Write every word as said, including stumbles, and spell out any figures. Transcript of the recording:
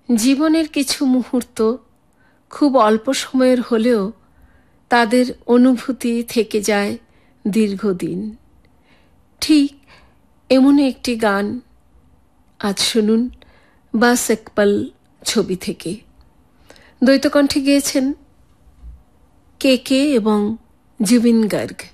জীবনের কিছু মুহূর্ত খুব অল্প সময়ের হলেও তাদের অনুভূতি থেকে যায় দীর্ঘদিন। ঠিক এমনই একটি গান আজ শুনুন বাস এক পল ছবি থেকে। দ্বৈতকণ্ঠে গেয়েছেন কে কে এবং জুবিন গার্গ।